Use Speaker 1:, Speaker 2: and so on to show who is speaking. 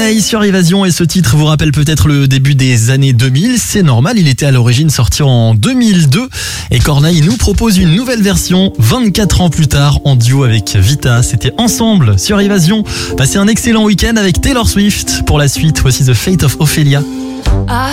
Speaker 1: Corneille sur Évasion et ce titre vous rappelle peut-être le début des années 2000. C'est normal, il était à l'origine sorti en 2002 et Corneille nous propose une nouvelle version 24 ans plus tard en duo avec Vita. C'était Ensemble sur Évasion. Passez un excellent week-end avec Taylor Swift. Pour la suite, voici The Fate of Ophelia.